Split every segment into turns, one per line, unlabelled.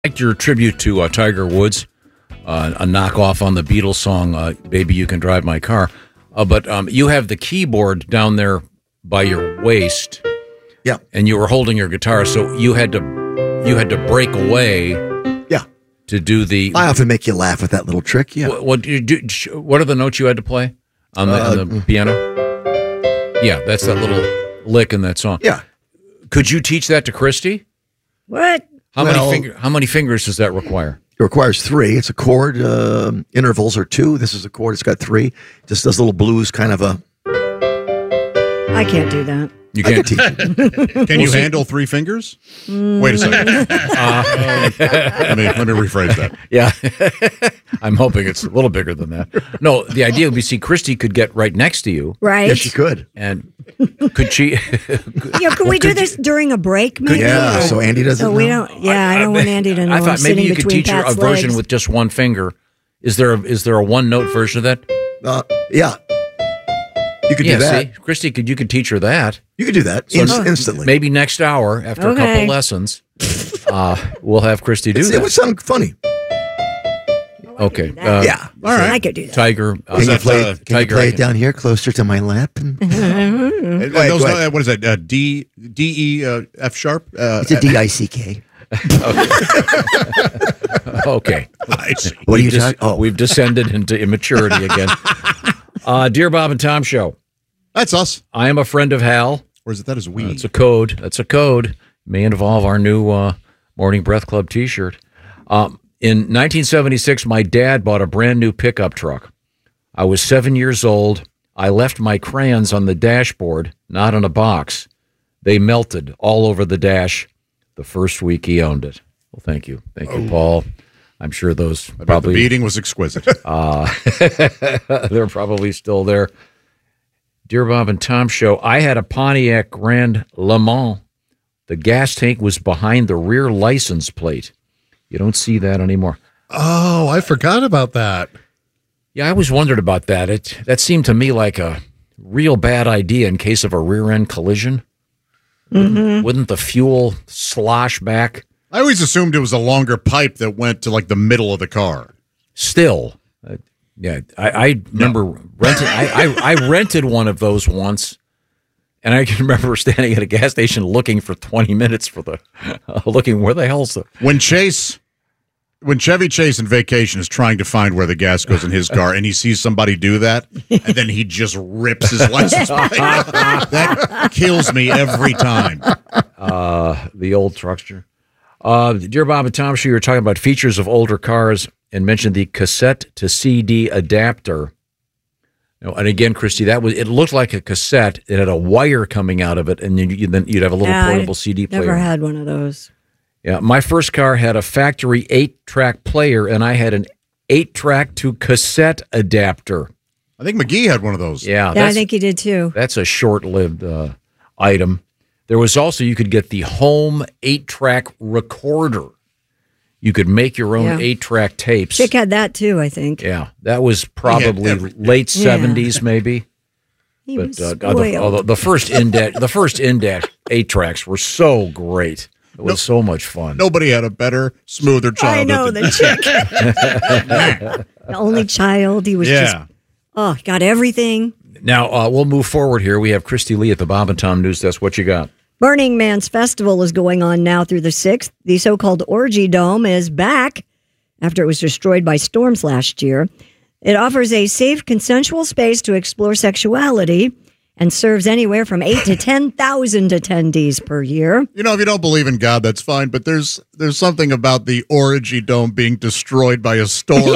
Liked your tribute to Tiger Woods, a knockoff on the Beatles song "Baby You Can Drive My Car," but you have the keyboard down there by your waist,
yeah,
and you were holding your guitar, so you had to break away,
yeah,
to do the.
I often make you laugh with that little trick. Yeah,
what are the notes you had to play on the piano? Yeah, that's that little lick in that song.
Yeah,
could you teach that to Christy?
What?
How many fingers does that require?
It requires 3. It's a chord. Intervals are 2. This is a chord. It's got 3. Just does little blues kind of a.
I can't do that.
You can't
teach it.
Can you handle 3 fingers? Wait a second. Let me rephrase that.
Yeah. I'm hoping it's a little bigger than that. No, the idea would be, see, Christy could get right next to you.
Right.
Yes, she could.
And could she?
Can we do this during a break, maybe?
Yeah, so Andy doesn't know.
We don't. Yeah, I don't want Andy to know.
I thought
I'm
maybe you could
between
teach her
Pat's
a version
legs.
with just one finger. Is there a one-note version of that?
Yeah. You could do that.
See, Christy, you could teach her that.
You could do that instantly.
Maybe next hour, after a couple lessons, we'll have Christy do that.
It would sound funny.
Okay.
Yeah.
All right. I could do that.
Tiger.
Can you play it down here closer to my lap?
What is that? D, E, F sharp?
It's a D-I-C-K.
Okay.
I see.
What are you talking? Oh,
we've descended into immaturity again. Dear Bob and Tom Show.
That's us.
I am a friend of Hal.
Or is it that is we?
That's a code. That's a code. May involve our new Morning Breath Club T-shirt. In 1976, my dad bought a brand new pickup truck. I was 7 years old. I left my crayons on the dashboard, not in a box. They melted all over the dash the first week he owned it. Well, thank you. Thank you, Paul. I'm sure those probably...
The beating was exquisite.
They're probably still there. Dear Bob and Tom Show, I had a Pontiac Grand Le Mans. The gas tank was behind the rear license plate. You don't see that anymore.
Oh, I forgot about that.
Yeah, I always wondered about that. That seemed to me like a real bad idea in case of a rear-end collision. Mm-hmm. Wouldn't the fuel slosh back?
I always assumed it was a longer pipe that went to like the middle of the car.
Still, I remember renting. I rented one of those once, and I can remember standing at a gas station looking for 20 minutes for looking where the hell's the when Chevy Chase in Vacation is trying to find where the gas goes in his car, and he sees somebody do that, and then he just rips his license plate. That kills me every time. The old truckster. Dear Bob and Tom, you were talking about features of older cars and mentioned the cassette to CD adapter. And again, Christy, it looked like a cassette. It had a wire coming out of it, and then you'd have a little portable CD player.
Never had one of those.
Yeah, my first car had a factory 8-track player, and I had an 8-track to cassette adapter.
I think McGee had one of those.
Yeah,
I think he did too.
That's a short-lived item. There was also, you could get the home 8-track recorder. You could make your own 8-track tapes.
Chick had that too, I think.
Yeah, that was probably late 70s, maybe.
But
the first index 8-tracks were so great. It was so much fun.
Nobody had a better, smoother childhood.
I know, the Chick. The only child. He was just, got everything.
Now, we'll move forward here. We have Christy Lee at the Bob and Tom News Desk. What you got?
Burning Man's Festival is going on now through the 6th. The so-called Orgy Dome is back after it was destroyed by storms last year. It offers a safe, consensual space to explore sexuality and serves anywhere from 8 to 10,000 attendees per year.
You know, if you don't believe in God, that's fine, but there's something about the Orgy Dome being destroyed by a storm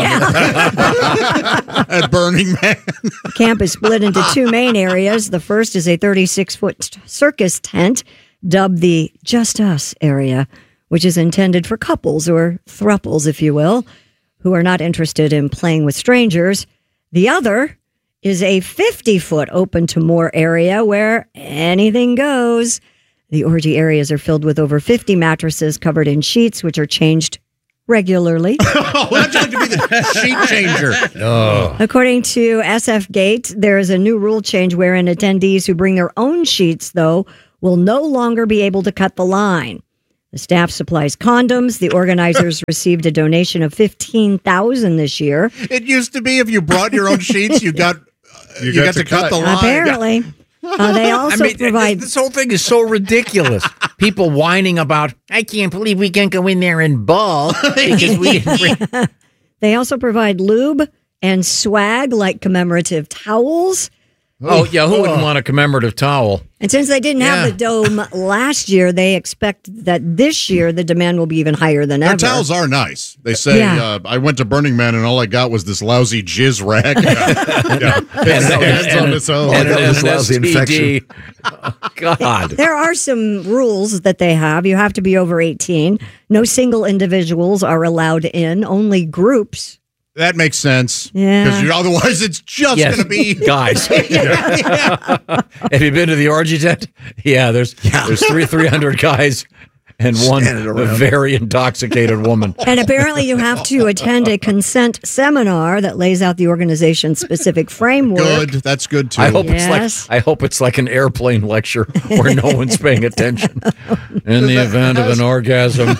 at Burning Man.
The camp is split into 2 main areas. The first is a 36-foot circus tent, dubbed the Just Us area, which is intended for couples or thruples, if you will, who are not interested in playing with strangers. The other is a 50-foot open to more area where anything goes. The orgy areas are filled with over 50 mattresses covered in sheets, which are changed regularly.
That's going to be the sheet changer.
Oh.
According to SF Gate, there is a new rule change wherein attendees who bring their own sheets, though, will no longer be able to cut the line. The staff supplies condoms. The organizers received a donation of $15,000 this year.
It used to be if you brought your own sheets, you got to cut the line.
Apparently. They also provide.
This whole thing is so ridiculous. People whining about, I can't believe we can't go in there and ball because we didn't bring.
They also provide lube and swag like commemorative towels.
Oh, yeah, who wouldn't want a commemorative towel?
And since they didn't have the dome last year, they expect that this year the demand will be even higher than ever.
Their towels are nice. They say, I went to Burning Man and all I got was this lousy jizz rag.
Hands on its own.
And this lousy infection.
Oh, God.
There are some rules that they have. You have to be over 18. No single individuals are allowed in, only groups.
That makes sense.
Yeah.
Because otherwise it's just going to be
guys. Have you been to the orgy tent? Yeah, there's 300 guys and one very intoxicated woman.
And apparently you have to attend a consent seminar that lays out the organization's specific framework.
good. That's good too.
I hope
Yes.
it's like an airplane lecture where no one's paying attention. In the event of an orgasm,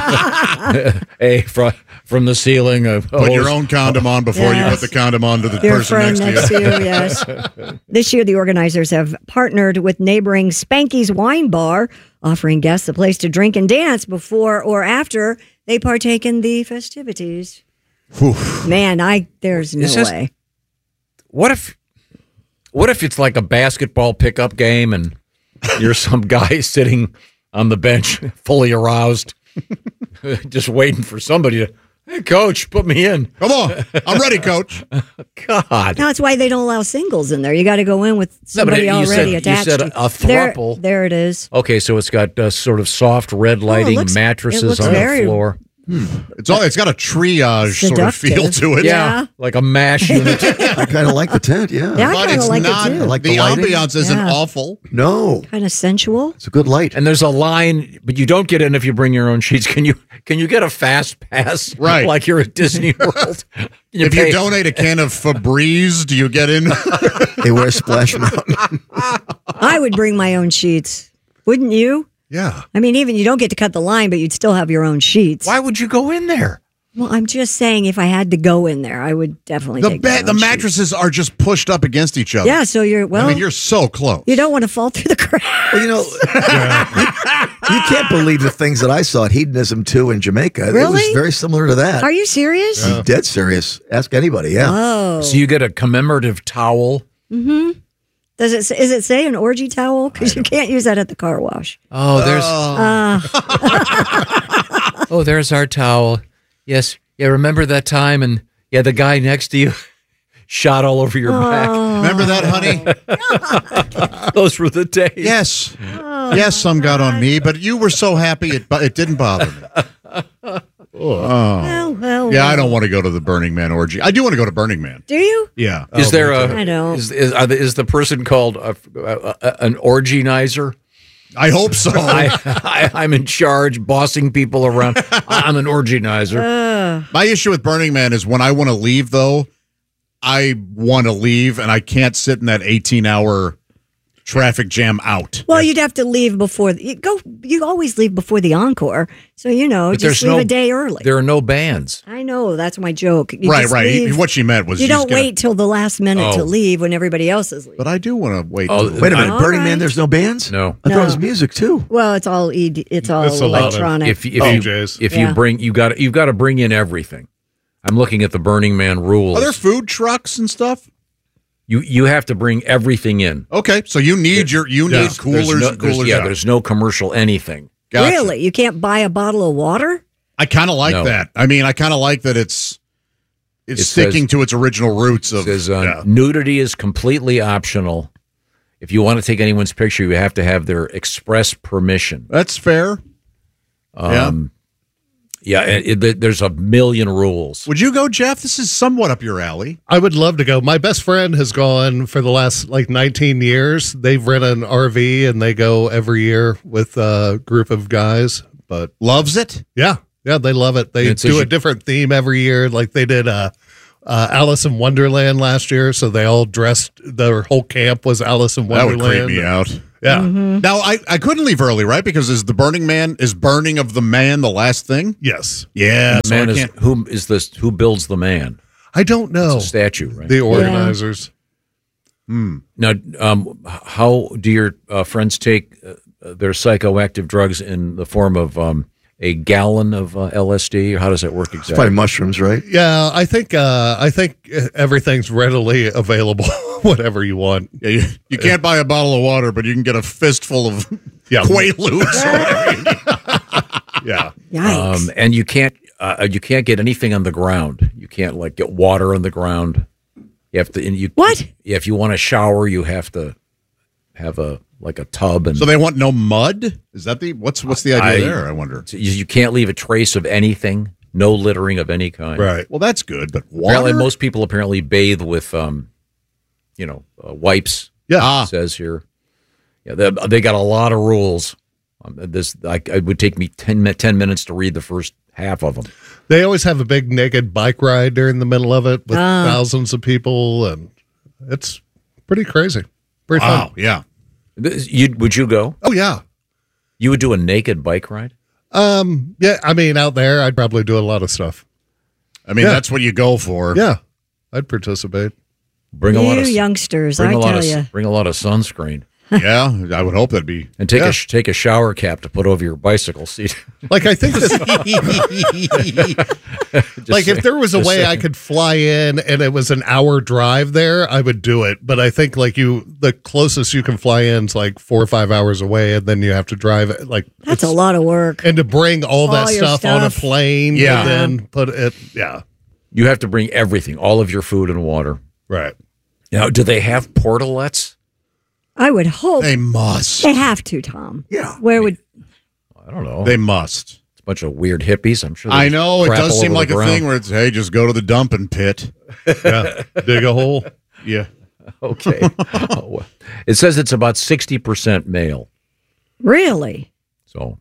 from the ceiling,
put your own condom on before you put the condom on to the
Your
person
friend
next to you.
yes. This year, the organizers have partnered with neighboring Spanky's Wine Bar, offering guests a place to drink and dance before or after they partake in the festivities. Man, there's no way.
What if it's like a basketball pickup game and you're some guy sitting on the bench fully aroused, just waiting for somebody to, hey, coach, put me in.
Come on. I'm ready, coach.
God.
That's why they don't allow singles in there. You got to go in with somebody already attached.
You said a throuple.
There it is.
Okay, so it's got sort of soft red lighting mattresses on the floor.
It's got a triage sort of feel to it.
Yeah.
Like a MASH unit.
I kind of like the tent,
Yeah, I
But
kind of
it's
like
not,
it too.
I like
the
the lighting.
ambiance isn't awful.
No,
Kind of sensual.
it's a good light.
And there's a line, but you don't get in if you bring your own sheets. Can you get a fast pass?
Right.
Like you're at Disney World.
If you donate a can of Febreze, do you get in?
They wear Splash Mountain.
I would bring my own sheets. Wouldn't you?
Yeah.
I mean, even you don't get to cut the line, but you'd still have your own sheets.
Why would you go in there?
Well, I'm just saying, if I had to go in there, I would definitely take my own
The
sheets.
mattresses are just pushed up against each other.
Yeah, so
you're so close.
you don't want to fall through the cracks.
Well, you can't believe the things that I saw at Hedonism 2 in Jamaica. It
Really?
was very similar to that.
Are you serious?
I'm dead serious. Ask anybody, yeah.
Oh.
So you get a commemorative towel.
Is it say an orgy towel? Because you can't use that at the car wash.
Oh, there's there's our towel. Yes. Yeah, remember that time and the guy next to you shot all over your back.
Remember that, honey?
Those were the days.
Yes. Yes, some got on me, but you were so happy it didn't bother me.
Well.
Yeah, I don't want to go to the Burning Man orgy. I do want to go to Burning Man.
Do you?
Yeah.
Is there
I don't.
is the person called an orgienizer?
I hope so.
I'm in charge, bossing people around. I'm an orgienizer.
My issue with Burning Man is when I want to leave, though, I want to leave, and I can't sit in that 18-hour traffic jam out.
Well, you'd have to leave before you always leave before the encore, so
But
just leave a day early.
There are no bands.
I know, that's my joke. You
Right.
just leave.
What she meant was
You don't
just
wait till the last minute to leave when everybody else is leaving.
But I do want to wait.
Oh,
till-
Wait a minute,
All
Burning
right.
Man, there's no bands?
No.
I thought
No.
it was music, too.
Well, it's all it's all
It's a lot of-
electronic.
If
DJs.
you
Yeah.
bring you've got to bring in everything. I'm looking at the Burning Man rules.
Are there food trucks and stuff?
You have to bring everything in.
Okay, so you need need coolers and coolers. out.
There's no commercial anything.
Gotcha.
Really, you can't buy a bottle of water?
I kind of like
No.
that. I mean, I kind of like that it's
It
sticking
says-
to its original roots of.
It says nudity is completely optional. If you want to take anyone's picture, you have to have their express permission.
That's fair.
There's a million rules.
Would you go, Jeff? This is somewhat up your alley.
I would love to go. My best friend has gone for the last 19 years. They've rented an RV and they go every year with a group of guys. But
Loves it.
yeah, they love it. They
It's
do
a-
a different theme every year. Like they did Alice in Wonderland last year. So they all dressed, their whole camp was Alice in
That would
Wonderland.
creep me out.
Yeah.
Now, I couldn't leave early, right? Because is burning of the man the last thing?
Yes.
Yeah.
The man who builds the man?
I don't know.
It's a statue, right?
The organizers.
Now, how do your friends take their psychoactive drugs in the form of a gallon of LSD? Or how does that work exactly?
Probably mushrooms, right?
Yeah, I think everything's readily available, whatever you want.
Yeah, you can't buy a bottle of water, but you can get a fistful of Quaaludes.
Yeah.
Yikes.
And you can't get anything on the ground. You can't get water on the ground. You have to.
What?
If you want to shower, you have to have a tub. And
so they want no mud? Is that what's the idea there? I wonder.
You can't leave a trace of anything. No littering of any kind.
Right.
Well, that's good. But water?
Apparently, most people bathe with wipes.
Yeah.
It says here. Yeah, they got a lot of rules. It would take me 10 minutes to read the first half of them.
They always have a big naked bike ride during the middle of it with thousands of people, and it's pretty crazy. Pretty fun.
Wow, yeah.
Would you go?
Oh, yeah.
You would do a naked bike ride?
Yeah, I mean, out there, I'd probably do a lot of stuff.
I mean, that's what you go for.
Yeah, I'd participate.
Bring a lot of
youngsters,
bring
I
a lot
tell
of
you.
bring a lot of sunscreen.
Yeah, I would hope that'd be.
And take a shower cap to put over your bicycle seat.
Like, I think this, if there was a way I could fly in and it was an hour drive there, I would do it. But I think the closest you can fly in is 4 or 5 hours away, and then you have to drive it.
That's a lot of work.
And to bring all that
your
stuff on a plane, and then put it. Yeah,
You have to bring everything, all of your food and water.
right.
Now, do they have portalettes?
I would hope
They must.
they have to, Tom.
Yeah.
Where would
I don't know.
They must.
It's a bunch of weird hippies. I'm sure.
I know. It
crap
does
all
seem
over
like
the
a
ground.
thing where it's, hey, just go to the dumping pit.
Yeah, dig a hole.
Yeah.
Okay. It says it's about 60% male.
really?
So,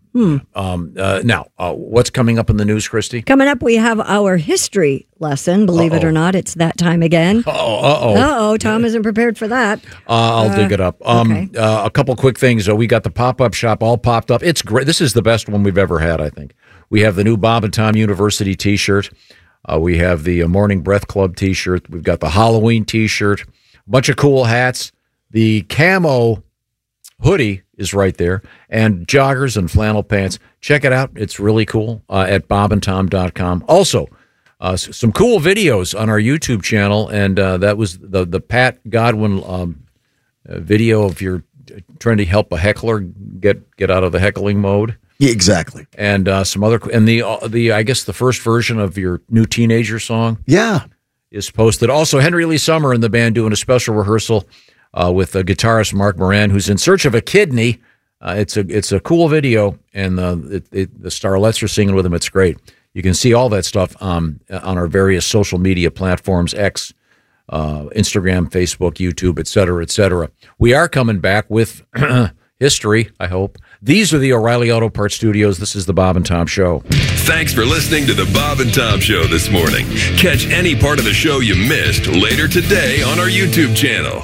now, what's coming up in the news, Christy?
Coming up, we have our history lesson. Believe it or not, it's that time again. Uh-oh, Tom isn't prepared for that.
I'll dig it up.
okay.
A couple quick things. We got the pop-up shop all popped up. It's great. This is the best one we've ever had, I think. We have the new Bob and Tom University T-shirt. We have the Morning Breath Club T-shirt. We've got the Halloween T-shirt. A bunch of cool hats. The camo hoodie is right there, and joggers and flannel pants. Check it out. It's really cool at bobandtom.com. Also, some cool videos on our YouTube channel, and that was the Pat Godwin video of your trying to help a heckler get out of the heckling mode.
Yeah, exactly.
And some other, and the I guess the first version of your new teenager song
Yeah.
is posted. Also, Henry Lee Summer and the band doing a special rehearsal with guitarist Mark Moran, who's in search of a kidney. It's a cool video, and the starlets are singing with him. It's great. You can see all that stuff on our various social media platforms: X, Instagram, Facebook, YouTube, et cetera, et cetera. We are coming back with history, I hope. These are the O'Reilly Auto Parts Studios. This is the Bob and Tom Show.
Thanks for listening to the Bob and Tom Show this morning. Catch any part of the show you missed later today on our YouTube channel.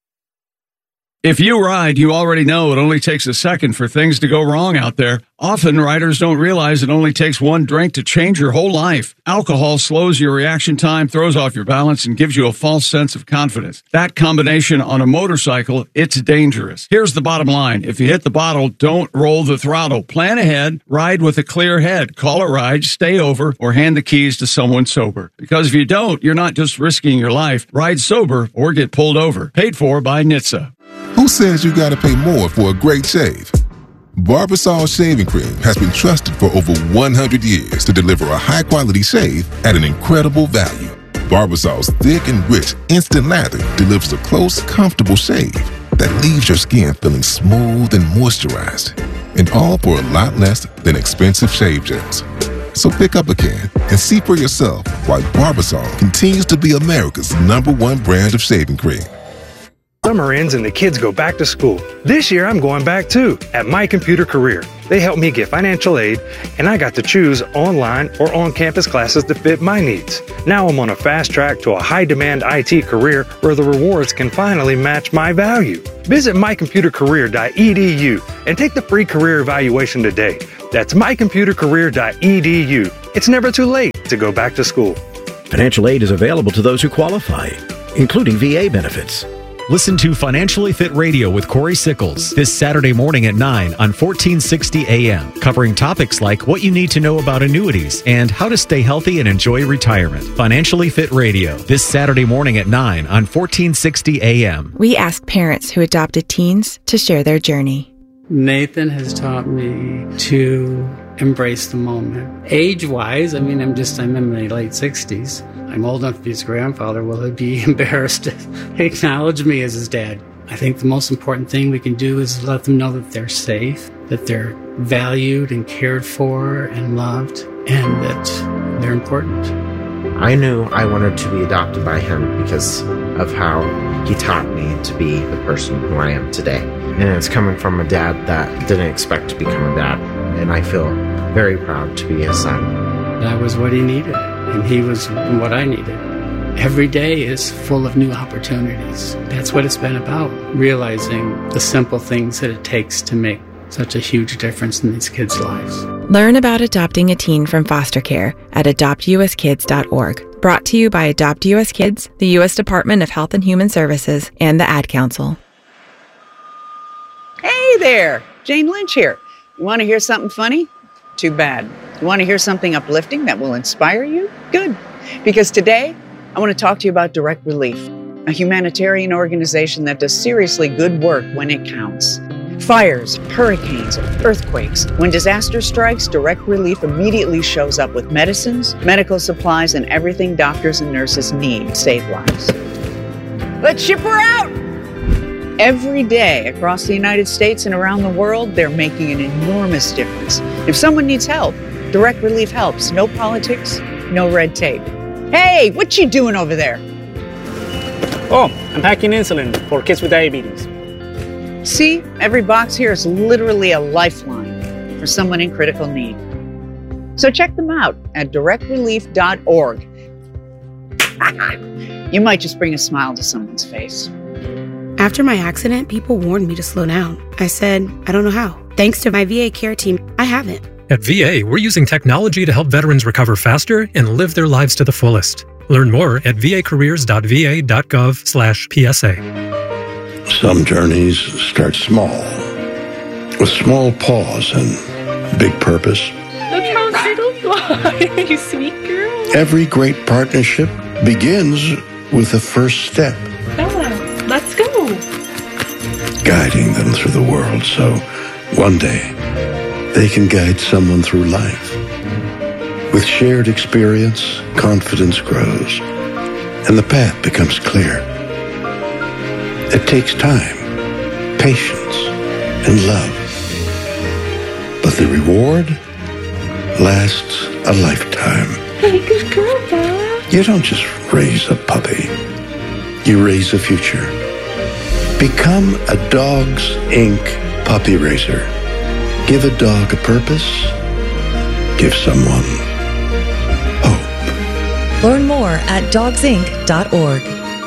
If you ride, you already know it only takes a second for things to go wrong out there. Often, riders don't realize it only takes one drink to change your whole life. Alcohol slows your reaction time, throws off your balance, and gives you a false sense of confidence. That combination on a motorcycle, it's dangerous. Here's the bottom line. If you hit the bottle, don't roll the throttle. Plan ahead, ride with a clear head. Call a ride, stay over, or hand the keys to someone sober. Because if you don't, you're not just risking your life. Ride sober or get pulled over. Paid for by NHTSA.
Who says you gotta pay more for a great shave? Barbasol Shaving Cream has been trusted for over 100 years to deliver a high-quality shave at an incredible value. Barbasol's thick and rich instant lather delivers a close, comfortable shave that leaves your skin feeling smooth and moisturized, and all for a lot less than expensive shave gels. So pick up a can and see for yourself why Barbasol continues to be America's #1 brand of shaving cream.
summer ends and the kids go back to school. This year I'm going back too at My Computer Career. They helped me get financial aid, and I got to choose online or on-campus classes to fit my needs. Now I'm on a fast track to a high-demand IT career where the rewards can finally match my value. Visit mycomputercareer.edu and take the free career evaluation today. That's mycomputercareer.edu. It's never too late to go back to school.
Financial aid is available to those who qualify, including VA benefits.
Listen to Financially Fit Radio with Corey Sickles this Saturday morning at 9 on 1460 AM, covering topics like what you need to know about annuities and how to stay healthy and enjoy retirement. Financially Fit Radio this Saturday morning at 9 on 1460 AM.
We ask parents who adopted teens to share their journey.
Nathan has taught me to embrace the moment. Age-wise, I'm in my late 60s. I'm old enough to be his grandfather. Will he be embarrassed to acknowledge me as his dad? I think the most important thing we can do is let them know that they're safe, that they're valued and cared for and loved, and that they're important.
I knew I wanted to be adopted by him because of how he taught me to be the person who I am today. And it's coming from a dad that didn't expect to become a dad. And I feel very proud to be his son.
That was what he needed, and he was what I needed. Every day is full of new opportunities. That's what it's been about, realizing the simple things that it takes to make such a huge difference in these kids' lives.
Learn about adopting a teen from foster care at adoptuskids.org. Brought to you by Adopt U.S. Kids, the U.S. Department of Health and Human Services, and the Ad Council.
Hey there, Jane Lynch here. You want to hear something funny? Too bad. You want to hear something uplifting that will inspire you? Good. Because today, I want to talk to you about Direct Relief, a humanitarian organization that does seriously good work when it counts. Fires, hurricanes, earthquakes. When disaster strikes, Direct Relief immediately shows up with medicines, medical supplies, and everything doctors and nurses need to save lives. Let's ship her out! Every day across the United States and around the world, they're making an enormous difference. If someone needs help, Direct Relief helps. No politics, no red tape. Hey, what you doing over there?
Oh, I'm packing insulin for kids with diabetes.
See, every box here is literally a lifeline for someone in critical need. So check them out at directrelief.org. You might just bring a smile to someone's face.
After my accident, people warned me to slow down. I said, I don't know how. Thanks to my VA care team, I haven't.
At VA, we're using technology to help veterans recover faster and live their lives to the fullest. Learn more at vacareers.va.gov/PSA.
Some journeys start small, with small pause and big purpose.
Look how little you are, you sweet girl.
Every great partnership begins with the first step.
Bella, let's go.
Guiding them through the world so one day they can guide someone through life. With shared experience, confidence grows, and the path becomes clear. It takes time, patience, and love. But the reward lasts a lifetime.
Hey, good girl, Bella.
You don't just raise a puppy. You raise a future. Become a Dogs Inc. puppy raiser. Give a dog a purpose. Give someone hope.
Learn more at dogsinc.org.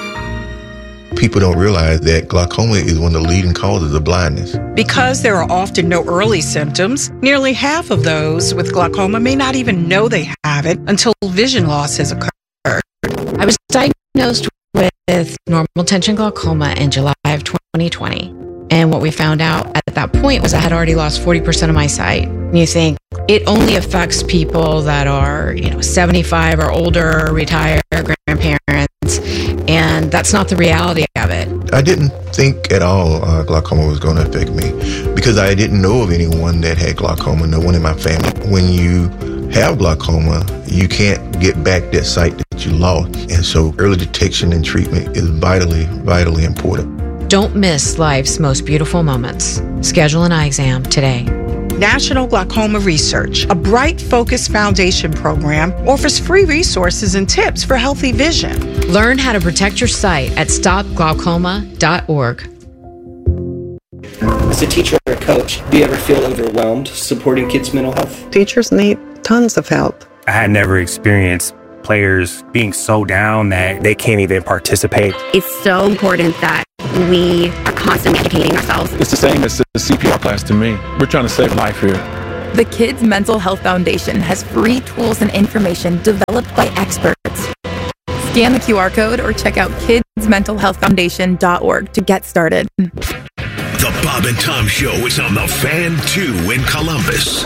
People don't realize that glaucoma is one of the leading causes of blindness.
Because there are often no early symptoms, nearly half of those with glaucoma may not even know they have it until vision loss has occurred.
I was diagnosed with normal tension glaucoma in July of 2020. And what we found out at that point was I had already lost 40% of my sight. And you think it only affects people that are, 75 or older, retired, grandparents, and that's not the reality of it.
I didn't think at all glaucoma was going to affect me because I didn't know of anyone that had glaucoma, no one in my family. When you have glaucoma, you can't get back that sight that you lost. And so early detection and treatment is vitally, vitally important.
Don't miss life's most beautiful moments. Schedule an eye exam today.
National Glaucoma Research, a Bright Focus Foundation program, offers free resources and tips for healthy vision.
Learn how to protect your sight at stopglaucoma.org.
As a teacher or a coach, do you ever feel overwhelmed supporting kids' mental health?
Teachers need tons of help.
I had never experienced players being so down that they can't even participate.
It's so important that we are constantly educating ourselves.
It's the same as the CPR class to me. We're trying to save life here.
The Kids Mental Health Foundation has free tools and information developed by experts. Scan the QR code or check out kidsmentalhealthfoundation.org to get started.
The Bob and Tom Show is on the Fan 2 in Columbus.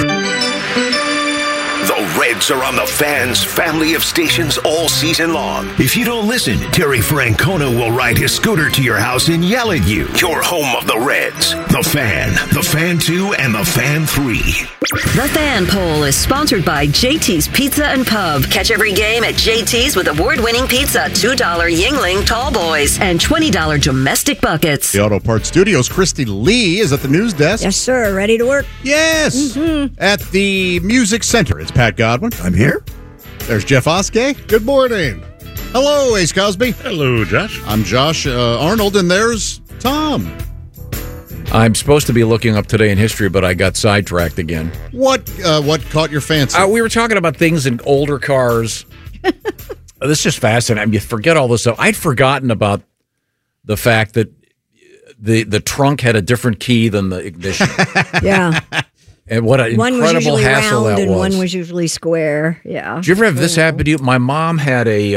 The Reds are on the Fan's family of stations all season long. If you don't listen, Terry Francona will ride his scooter to your house and yell at you. Your home of the Reds. The Fan 2, and the Fan 3.
The Fan Poll is sponsored by JT's Pizza and Pub. Catch every game at JT's with award-winning pizza, $2 Yingling Tall Boys, and $20 domestic buckets.
The Auto Parts Studios, Christy Lee is at the news desk.
Yes, sir. Ready to work?
Yes. Mm-hmm. At the Music Center, it's Pat Godwin.
I'm here.
There's Jeff Oskey.
Good morning.
Hello, Ace Cosby.
Hello, Josh.
I'm Josh Arnold, and there's Tom.
I'm supposed to be looking up today in history, but I got sidetracked again.
What caught your fancy?
We were talking about things in older cars. This is just fascinating. I mean, you forget all this stuff. I'd forgotten about the fact that the trunk had a different key than the ignition.
Yeah.
And what an
one
incredible
was
hassle
round
that
and
was.
one was usually square. Yeah.
Did you ever have this happen to you? My mom had they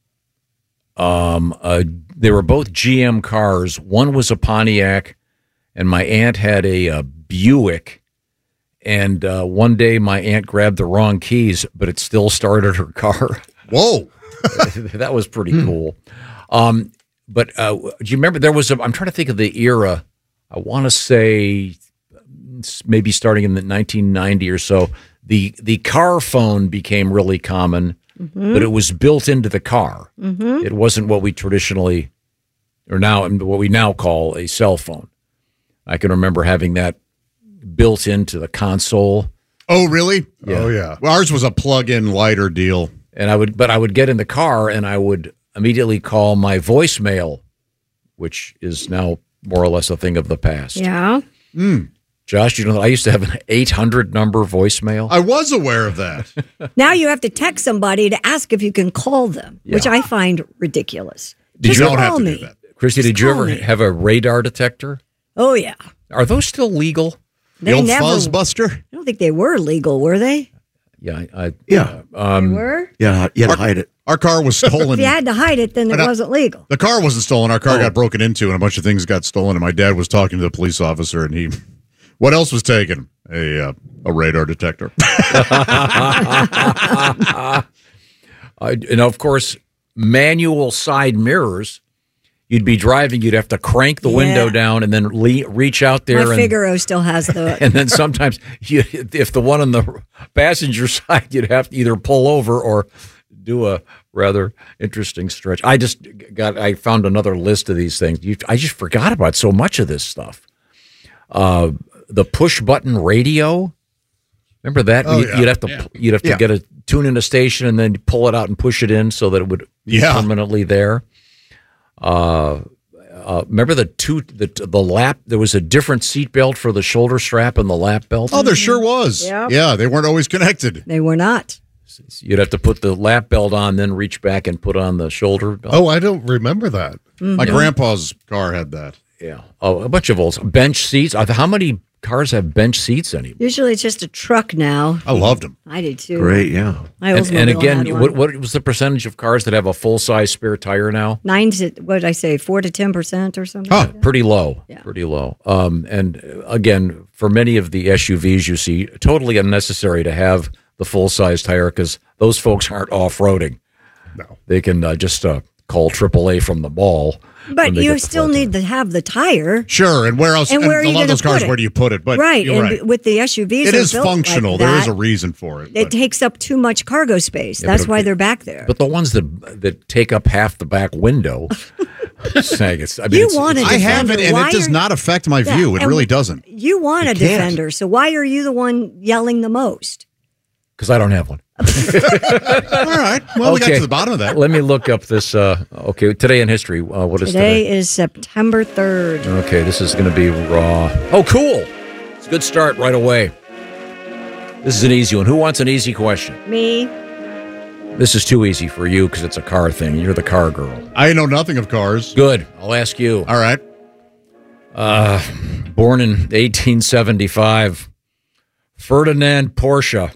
were both GM cars. One was a Pontiac, and my aunt had a Buick. And one day my aunt grabbed the wrong keys, but it still started her car.
Whoa.
That was pretty cool. But do you remember there was I'm trying to think of the era. I want to say maybe starting in the 1990 or so, the car phone became really common, but it was built into the car. Mm-hmm. It wasn't what we traditionally, what we now call a cell phone. I can remember having that built into the console.
Oh, really?
Yeah.
Oh, yeah. Well, ours was a plug-in lighter deal.
And I would get in the car and I would immediately call my voicemail, which is now more or less a thing of the past.
Yeah.
Josh, you know, I used to have an 800 number voicemail.
I was aware of that.
Now you have to text somebody to ask if you can call them, which I find ridiculous.
Did
Just
you
call
don't have to
me.
do that? Christy, did you ever have a radar detector?
Oh, yeah.
Are those still legal?
They
the old
never-
Fuzzbuster?
I don't think they were legal, were they?
Yeah.
They were?
Yeah, you had to hide it.
Our car was stolen.
If you had to hide it, then it wasn't legal.
The car wasn't stolen. Our car got broken into, and a bunch of things got stolen. And my dad was talking to the police officer, and he, what else was taken? A radar detector.
And of course, manual side mirrors. You'd be driving, you'd have to crank the window down and then reach out there.
My Figaro still has the.
And then sometimes, if the one on the passenger side, you'd have to either pull over or do a rather interesting stretch. I found another list of these things. I just forgot about so much of this stuff. The push button radio. Remember that?
Oh,
You'd have to get a tune in a station and then pull it out and push it in so that it would be permanently there. Remember the lap? There was a different seat belt for the shoulder strap and the lap belt.
Oh, there sure was.
Yep.
Yeah, they weren't always connected.
They were not.
You'd have to put the lap belt on, then reach back and put on the shoulder belt.
Oh, I don't remember that.
Mm-hmm.
My grandpa's car had that.
Yeah. Oh, a bunch of old bench seats. How many cars have bench seats anymore?
Usually it's just a truck now.
I loved them.
I did too.
Great, yeah.
My
And
Oldsmobile
again,
had one.
what was the percentage of cars that have a full size spare tire now?
9 to, what did I say, 4 to 10% or something? like that?
Pretty low.
Yeah.
Pretty low. And again, for many of the SUVs you see, totally unnecessary to have the full size tire because those folks aren't off roading.
No,
they can just call AAA from the mall.
But you still need to have the tire.
Sure, and where else?
And where are
a
you
lot of those
gonna
cars,
put it?
where do you put it? But
Right,
you're
and
right.
with the SUVs,
It
they're
is
built
functional.
like
There is
that.
a reason for it.
It takes up too much cargo space.
Yeah,
That's
but
why they're back there.
But the ones that take up half the back window, Saying it's,
You want a
I have it,
defender.
and
Why
it does
are-
not affect my view. It
and
really doesn't.
You want a
It can't.
defender, so why are you the one yelling the most?
because I don't have one.
All right. Well, we got to the bottom of that.
Let me look up this. Okay, today in history. What is
Today
today?
is September 3rd.
Okay, this is going to be raw. Oh, cool. It's a good start right away. This is an easy one. Who wants an easy question?
Me.
This is too easy for you because it's a car thing. You're the car girl.
I know nothing of cars.
Good. I'll ask you.
All right.
Born in 1875, Ferdinand Porsche.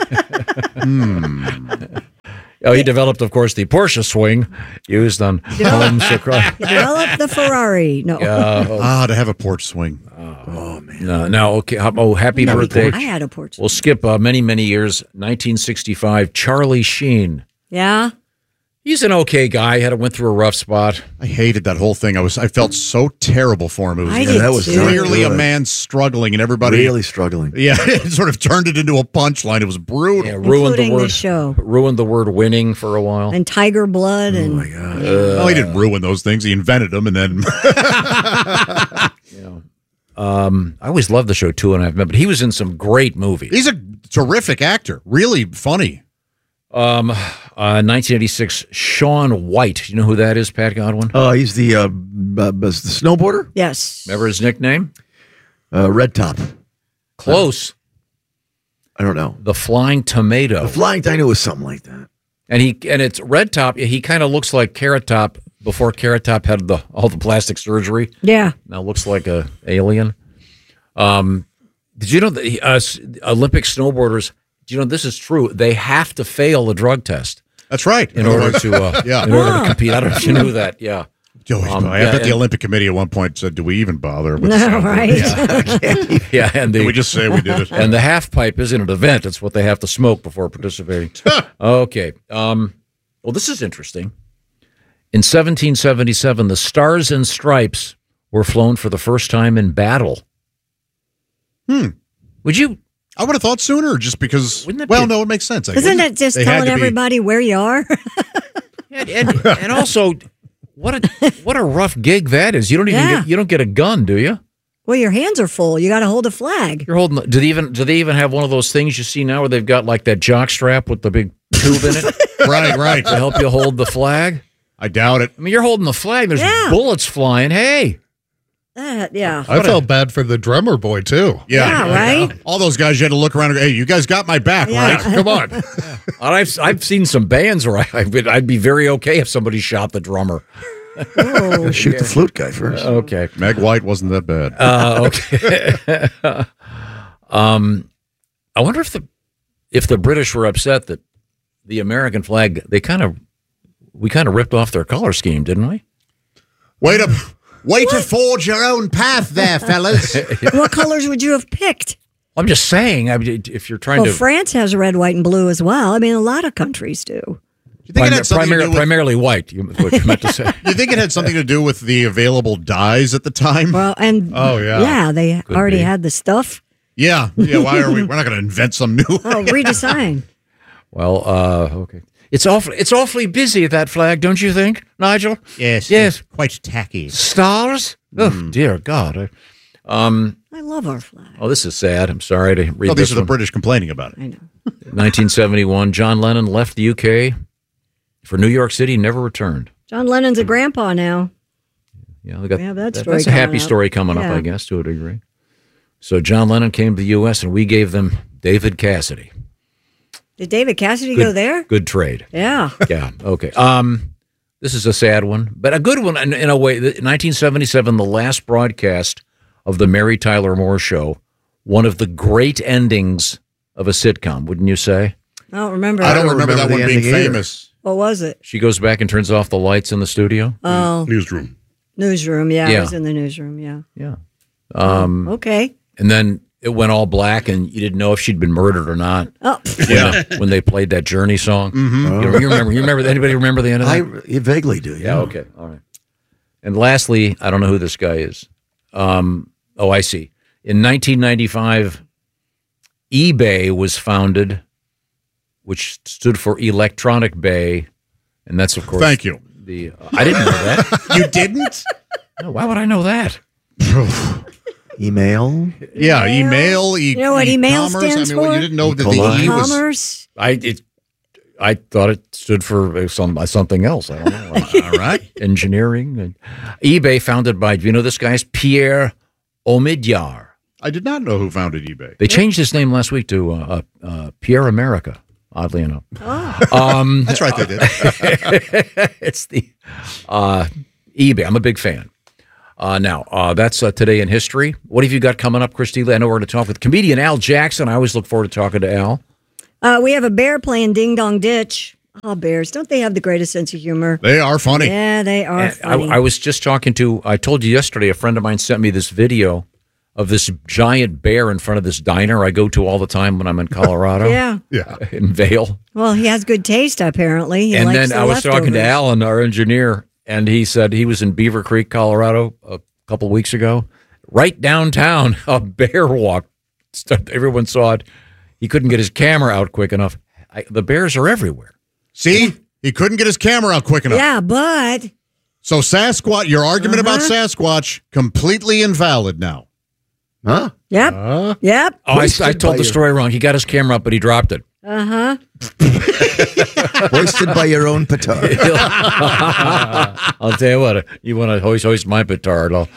Oh, he developed, of course, the Porsche swing used on homes across.
Develop the Ferrari. No.
To have a porch swing.
Oh, man. No, okay. Happy birthday.
I had a porch.
We'll skip many, many years. 1965, Charlie Sheen.
Yeah.
He's an okay guy. Went through a rough spot.
I hated that whole thing. I felt so terrible for him. It was,
I did
that was
too.
clearly a man struggling, and everybody
really struggling.
Yeah, it sort of turned it into a punchline. It was brutal.
Yeah, ruined
Including
the word.
this show.
Ruined the word winning for a while.
And Tiger Blood. And
Well, he didn't ruin those things. He invented them, and then
I always loved the show 2.5 Men, but he was in some great movies.
he's a terrific actor. Really funny.
1986, Shaun White. You know who that is, Pat Godwin?
He's the snowboarder.
Yes.
Remember his nickname?
Red Top.
Close.
I don't know.
The Flying Tomato.
The Flying Tomato was something like that.
And it's Red Top. He kind of looks like Carrot Top before Carrot Top had all the plastic surgery.
Yeah.
Now looks like a alien. Did you know that Olympic snowboarders? Do you know this is true? They have to fail a drug test.
That's right.
In order to in order to compete. I don't know if you knew that. Yeah.
I bet the Olympic Committee at one point said, "Do we even bother?" With
No, right?
Yeah, and
Can we just say we did it?
And the half pipe isn't an event; it's what they have to smoke before participating. Okay. Well, this is interesting. In 1777, the Stars and Stripes were flown for the first time in battle. Would you?
I would have thought sooner, just because. Well, no, it makes sense.
Isn't it just telling everybody where you are?
And also, what a rough gig that is. You don't even get a gun, do you?
Well, your hands are full. You got to hold a flag.
You're holding. Do they even have one of those things you see now where they've got like that jock strap with the big tube in it?
Right.
To help you hold the flag.
I doubt it.
I mean, you're holding the flag. There's bullets flying. Hey.
Yeah.
I felt bad for the drummer boy, too.
Yeah, right?
All those guys, you had to look around and go, hey, you guys got my back, right? Come on.
I've seen some bands where I'd be very okay if somebody shot the drummer.
Shoot the flute guy first.
Okay.
Meg White wasn't that bad.
Okay. I wonder if the British were upset that the American flag, we kind of ripped off their color scheme, didn't we?
Way to forge your own path there, fellas.
What colors would you have picked?
I'm just saying, if you're trying
Well,
to...
France has red, white, and blue as well. I mean, a lot of countries do.
You think it had something to do with,
primarily white, what you meant to say.
You think it had something to do with the available dyes at the time?
Well, and they already had the stuff.
Yeah. Why are we? We're not going to invent some new.
Redesign.
Well, okay. It's awfully busy, that flag, don't you think, Nigel?
Yes. Quite tacky.
Stars? Oh, dear God.
I love our flag.
Oh, this is sad. I'm sorry to read this
these are the
one.
British complaining about it.
I know.
1971, John Lennon left the UK for New York City, never returned.
John Lennon's a grandpa now.
Yeah,
We have that story
That's a happy
coming up.
story coming up,
Yeah.
I guess, to a degree. So John Lennon came to the U.S., and we gave them David Cassidy.
Did David Cassidy go there?
Good trade.
Yeah.
Yeah, okay. This is a sad one, but a good one in a way. 1977, the last broadcast of the Mary Tyler Moore Show, one of the great endings of a sitcom, wouldn't you say?
I don't remember.
I don't remember that
the
one being
ending either.
famous.
What was it?
She goes back and turns off the lights in the studio.
Oh,
Newsroom.
newsroom. Yeah, I
Yeah.
was in the newsroom. Yeah.
Yeah.
Okay.
And then it went all black, and you didn't know if she'd been murdered or not.
Oh,
When they played that Journey song.
Mm-hmm.
You remember? Anybody remember the end of that?
I vaguely do.
Yeah. Okay. All right. And lastly, I don't know who this guy is. I see. In 1995, eBay was founded, which stood for Electronic Bay, and that's of course.
Thank you.
I didn't know that.
You didn't?
No, why would I know that?
Email?
Yeah, email.
You know what email
e-commerce.
stands
Well,
for?
you didn't know that the E was...
Commerce.
I thought it stood for something else. I don't know.
All right.
Engineering. eBay founded by, do you know this guy's Pierre Omidyar?
I did not know who founded eBay.
They changed his name last week to Pierre America, oddly enough.
Oh.
That's right, they did.
It's the eBay. I'm a big fan. Now, that's Today in History. What have you got coming up, Christy? I know we're going to talk with comedian Al Jackson. I always look forward to talking to Al.
We have a bear playing Ding Dong Ditch. Oh, bears. Don't they have the greatest sense of humor?
They are funny.
Yeah, they are funny.
I was just talking I told you yesterday, a friend of mine sent me this video of this giant bear in front of this diner I go to all the time when I'm in Colorado.
Yeah.
In Vail.
Well, he has good taste, apparently. He
And
likes
then
the
I was talking to
leftovers.
Alan, our engineer, and he said he was in Beaver Creek, Colorado a couple weeks ago. Right downtown, a bear walked. Everyone saw it. He couldn't get his camera out quick enough. The bears are everywhere.
See? He couldn't get his camera out quick enough.
Yeah, but...
So Sasquatch, your argument about Sasquatch, completely invalid now.
Huh?
Yep. Yep.
Oh, I told the story wrong. He got his camera up, but he dropped it.
Uh-huh.
Hoisted by your own petard.
I'll tell you what. You want to hoist my petard? I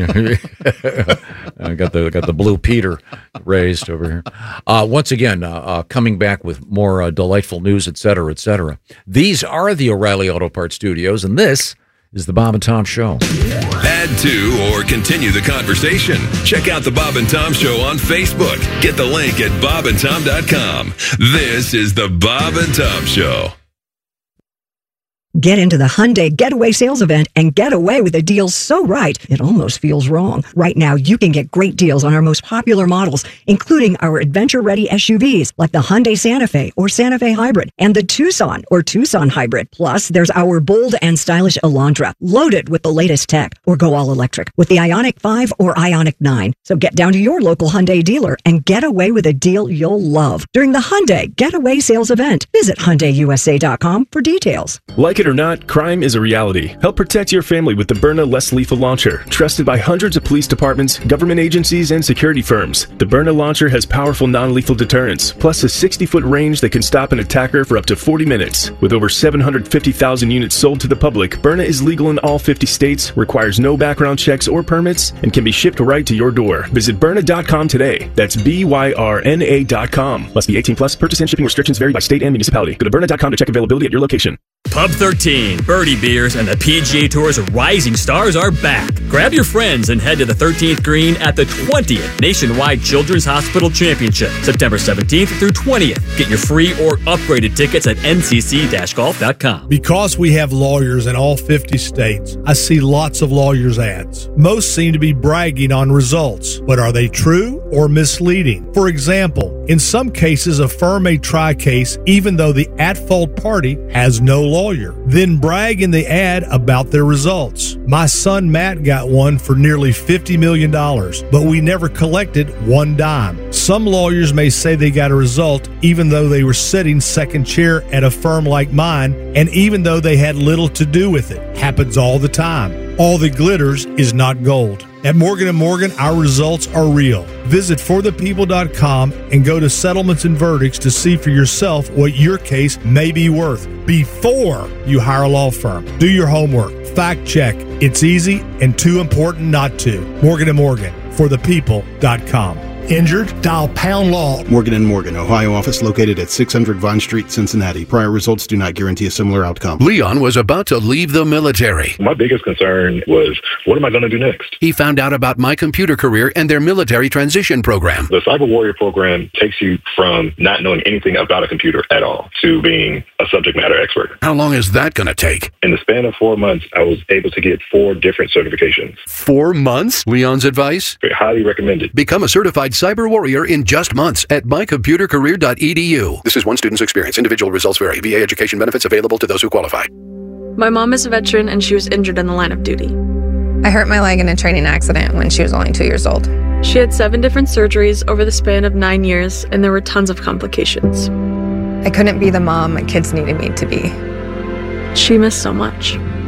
got the Blue Peter raised over here. Once again, coming back with more delightful news, et cetera, et cetera. These are the O'Reilly Auto Parts Studios, and this is the Bob and Tom Show.
Add to or continue the conversation. Check out the Bob and Tom Show on Facebook. Get the link at bobandtom.com. This is the Bob and Tom Show.
Get into the Hyundai Getaway Sales Event and get away with a deal so right, it almost feels wrong. Right now, you can get great deals on our most popular models, including our adventure-ready SUVs like the Hyundai Santa Fe or Santa Fe Hybrid and the Tucson or Tucson Hybrid. Plus, there's our bold and stylish Elantra, loaded with the latest tech, or go all-electric with the Ioniq 5 or Ioniq 9. So get down to your local Hyundai dealer and get away with a deal you'll love during the Hyundai Getaway Sales Event. Visit HyundaiUSA.com for details.
Like it or not, crime is a reality. Help protect your family with the Byrna Less Lethal Launcher, trusted by hundreds of police departments, government agencies, and security firms. The Byrna launcher has powerful non-lethal deterrence, plus a 60-foot range that can stop an attacker for up to 40 minutes. With over 750,000 units sold to the public, Byrna is legal in all 50 states, requires no background checks or permits, and can be shipped right to your door. Visit Byrna.com today. That's BYRNA.com. Must be 18 plus. Purchase and shipping restrictions vary by state and municipality. Go to Byrna.com to check availability at your location.
Pub 13, Birdie Beers, and the PGA Tour's Rising Stars are back. Grab your friends and head to the 13th green at the 20th Nationwide Children's Hospital Championship, September 17th through 20th. Get your free or upgraded tickets at ncc-golf.com.
Because we have lawyers in all 50 states, I see lots of lawyers' ads. Most seem to be bragging on results, but are they true or misleading? For example, in some cases, a firm may try a case even though the at-fault party has no lawyer, then brag in the ad about their results. My son Matt got one for nearly $50 million, but we never collected one dime. Some lawyers may say they got a result even though they were sitting second chair at a firm like mine, and even though they had little to do with it. Happens all the time. All that glitters is not gold. At Morgan & Morgan, our results are real. Visit forthepeople.com and go to settlements and verdicts to see for yourself what your case may be worth before you hire a law firm. Do your homework. Fact check. It's easy and too important not to. Morgan & Morgan, forthepeople.com. Injured? Dial Pound Law.
Morgan & Morgan, Ohio office located at 600 Vine Street, Cincinnati. Prior results do not guarantee a similar outcome.
Leon was about to leave the military.
My biggest concern was, what am I going to do next?
He found out about My Computer Career and their military transition program.
The Cyber Warrior program takes you from not knowing anything about a computer at all to being a subject matter expert.
How long is that going to take?
In the span of 4 months, I was able to get 4 different certifications.
4 months? Leon's advice?
Highly recommended.
Become a certified cyber warrior in just months at mycomputercareer.edu. This is one student's experience. Individual results vary. VA education benefits available to those who qualify.
My mom is a veteran and she was injured in the line of duty.
I hurt my leg in a training accident when she was only 2 years old.
She had 7 different surgeries over the span of 9 years, and there were tons of complications.
I couldn't be the mom my kids needed me to be.
She missed so much.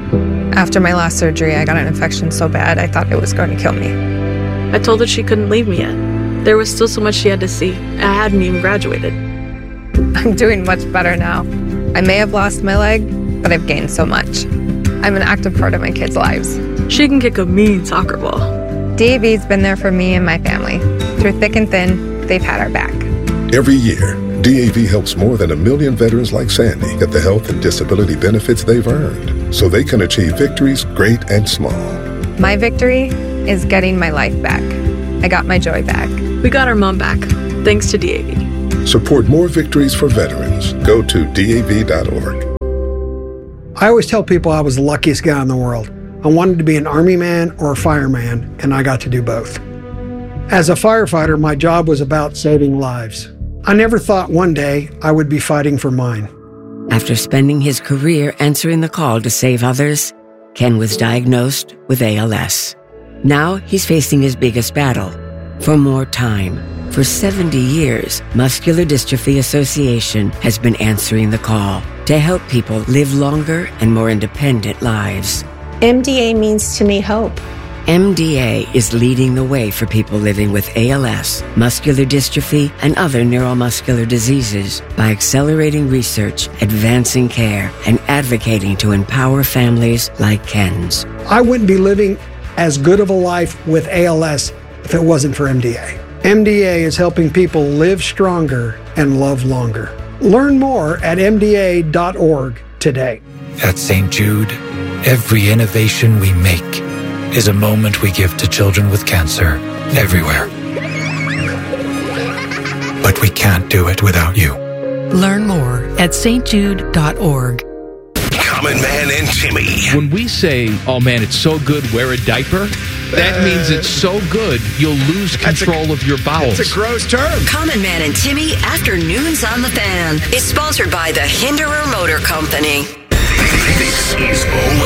After my last surgery, I got an infection so bad I thought it was going to kill me.
I told her she couldn't leave me yet. There was still so much she had to see. I hadn't even graduated.
I'm doing much better now. I may have lost my leg, but I've gained so much. I'm an active part of my kids' lives.
She can kick a mean soccer ball.
DAV's been there for me and my family. Through thick and thin, they've had our back.
Every year, DAV helps more than 1 million veterans like Sandy get the health and disability benefits they've earned so they can achieve victories great and small.
My victory is getting my life back. I got my joy back.
We got our mom back, thanks to DAV.
Support more victories for veterans. Go to DAV.org.
I always tell people I was the luckiest guy in the world. I wanted to be an Army man or a fireman, and I got to do both. As a firefighter, my job was about saving lives. I never thought one day I would be fighting for mine.
After spending his career answering the call to save others, Ken was diagnosed with ALS. Now he's facing his biggest battle, for more time. For 70 years, Muscular Dystrophy Association has been answering the call to help people live longer and more independent lives.
MDA means to me hope.
MDA is leading the way for people living with ALS, muscular dystrophy, and other neuromuscular diseases by accelerating research, advancing care, and advocating to empower families like Ken's.
I wouldn't be living as good of a life with ALS if it wasn't for MDA. MDA is helping people live stronger and love longer. Learn more at MDA.org today.
At St. Jude, every innovation we make is a moment we give to children with cancer everywhere. But we can't do it without you.
Learn more at stjude.org.
Common Man and Timmy.
When we say, oh man, it's so good, wear a diaper, that means it's so good, you'll lose control of your bowels.
It's a gross term.
Common Man and Timmy Afternoons on the Fan is sponsored by the Hinderer Motor Company.
This is